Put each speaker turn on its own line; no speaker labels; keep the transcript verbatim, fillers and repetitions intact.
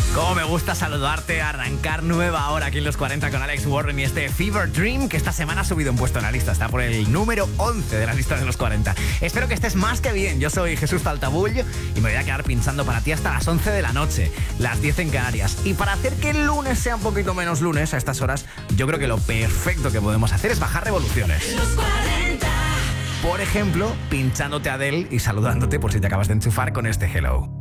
Cómo me gusta saludarte, arrancar nueva hora aquí en Los cuarenta con Alex Warren y este Fever Dream que esta semana ha subido un puesto en la lista. Está por el número once de la lista de Los cuarenta. Espero que estés más que bien. Yo soy Jesús Faltabull y me voy a quedar pinchando para ti hasta las once de la noche, las diez en Canarias. Y para hacer que el lunes sea un poquito menos lunes a estas horas, yo creo que lo perfecto que podemos hacer es bajar revoluciones.
Los cuarenta.
Por ejemplo, pinchándote a Adele y saludándote por si te acabas de enchufar con este Hello.